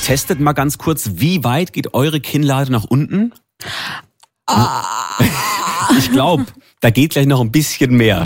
testet mal ganz kurz, wie weit geht eure Kinnlade nach unten? Ich glaube, da geht gleich noch ein bisschen mehr.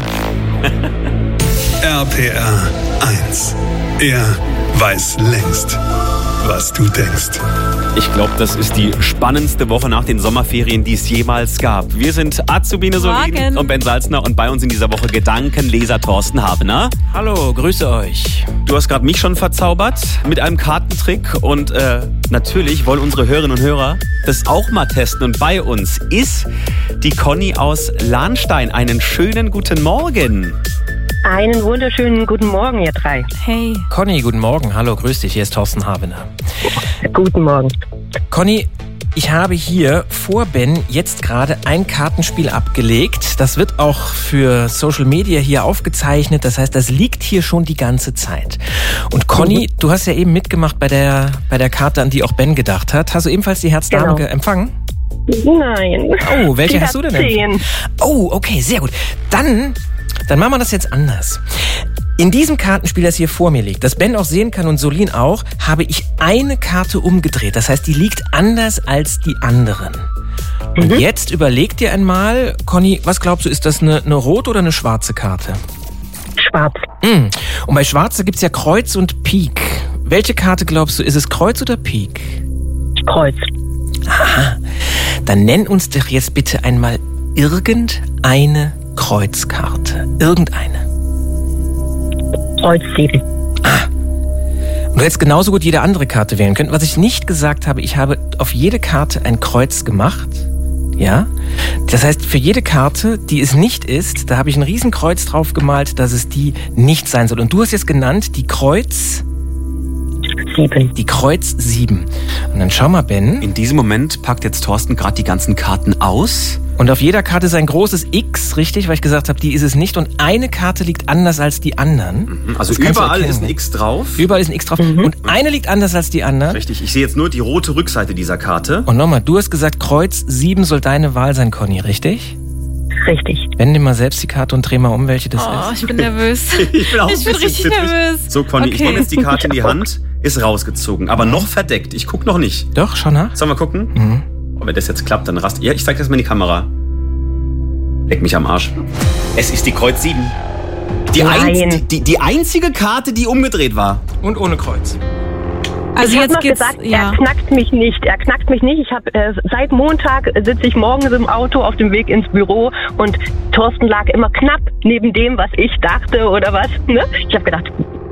RPR 1. Er weiß längst, was du denkst. Ich glaube, das ist die spannendste Woche nach den Sommerferien, die es jemals gab. Wir sind Azubine Solin und Ben Salzner und bei uns in dieser Woche Gedankenleser Thorsten Habener. Hallo, grüße euch. Du hast gerade mich schon verzaubert mit einem Kartentrick und natürlich wollen unsere Hörerinnen und Hörer das auch mal testen. Und bei uns ist die Conny aus Lahnstein. Einen schönen guten Morgen. Einen wunderschönen guten Morgen, ihr drei. Hey. Conny, guten Morgen. Hallo, grüß dich. Hier ist Thorsten Habener. Guten Morgen. Conny, ich habe hier vor Ben jetzt gerade ein Kartenspiel abgelegt. Das wird auch für Social Media hier aufgezeichnet. Das heißt, das liegt hier schon die ganze Zeit. Und Conny, du hast ja eben mitgemacht bei der Karte, an die auch Ben gedacht hat. Hast du ebenfalls die Herz-Dame empfangen? Nein. Oh, welche hast du denn empfangen? Oh, okay, sehr gut. Dann machen wir das jetzt anders. In diesem Kartenspiel, das hier vor mir liegt, das Ben auch sehen kann und Solin auch, habe ich eine Karte umgedreht. Das heißt, die liegt anders als die anderen. Und jetzt überleg dir einmal, Conny, was glaubst du, ist das eine rote oder eine schwarze Karte? Schwarz. Und bei Schwarze gibt's ja Kreuz und Pik. Welche Karte glaubst du, ist es Kreuz oder Pik? Kreuz. Aha. Dann nenn uns doch jetzt bitte einmal irgendeine Kreuzkarte. Irgendeine. Kreuz 7. Und du hättest genauso gut jede andere Karte wählen können. Was ich nicht gesagt habe, ich habe auf jede Karte ein Kreuz gemacht. Ja? Das heißt, für jede Karte, die es nicht ist, da habe ich ein Riesenkreuz drauf gemalt, dass es die nicht sein soll. Und du hast jetzt genannt, die Kreuz 7. Die Kreuz 7. Und dann schau mal, Ben. In diesem Moment packt jetzt Thorsten gerade die ganzen Karten aus. Und auf jeder Karte ist ein großes X, richtig? Weil ich gesagt habe, die ist es nicht. Und eine Karte liegt anders als die anderen. Also überall ist ein X drauf. Überall ist ein X drauf. Und eine liegt anders als die anderen. Richtig, ich sehe jetzt nur die rote Rückseite dieser Karte. Und nochmal, du hast gesagt, Kreuz 7 soll deine Wahl sein, Conny, richtig? Richtig. Wende mal selbst die Karte und dreh mal um, welche das ist. Oh, ich bin nervös. Ich bin richtig zittrig. nervös. So, Conny, Okay. ich nehme jetzt die Karte in die Hand, ist rausgezogen, aber noch verdeckt. Ich guck noch nicht. Doch, schau nach. Sollen wir gucken? Oh, wenn das jetzt klappt, dann rast. Ja, ich zeig das mal in die Kamera. Leck mich am Arsch. Es ist die Kreuz 7. Die einzige Karte, die umgedreht war. Und ohne Kreuz. Also Ich habe jetzt noch geht's, gesagt, ja. er knackt mich nicht. Ich habe seit Montag sitze ich morgens im Auto auf dem Weg ins Büro und Thorsten lag immer knapp neben dem, was ich dachte oder was. Ne? Ich habe gedacht,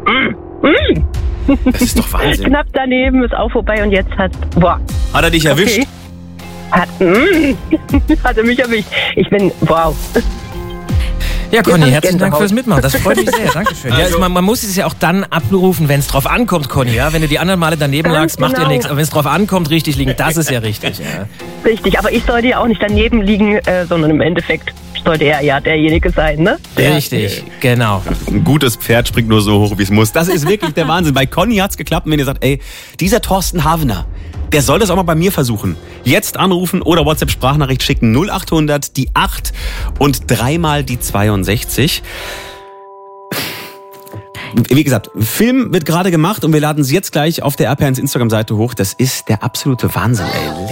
Das ist doch Wahnsinn. knapp daneben ist auch vorbei und jetzt hat Hat er dich erwischt? Okay. Hat er mich erwischt. Ich bin, wow. Ja, Conny, Jetzt herzlichen Dank Gänsehaut. fürs Mitmachen. Das freut mich sehr. Dankeschön. Also, Ja, man muss es ja auch dann abrufen, wenn es drauf ankommt, Conny. Ja? Wenn du die anderen Male daneben Ganz lagst, macht ja genau. nichts. Aber wenn es drauf ankommt, richtig liegen, das ist ja richtig. Ja. Richtig, aber ich sollte ja auch nicht daneben liegen, sondern im Endeffekt sollte er ja derjenige sein, ne? Richtig, genau. Ein gutes Pferd springt nur so hoch, wie es muss. Das ist wirklich der Wahnsinn. Bei Conny hat's geklappt. Und wenn ihr sagt, ey, dieser Thorsten Havener, der soll das auch mal bei mir versuchen. Jetzt anrufen oder WhatsApp-Sprachnachricht schicken. 0800 die 8 und 3-mal die 62. Wie gesagt, Film wird gerade gemacht und wir laden es jetzt gleich auf der RPR1 Instagram-Seite hoch. Das ist der absolute Wahnsinn, ey.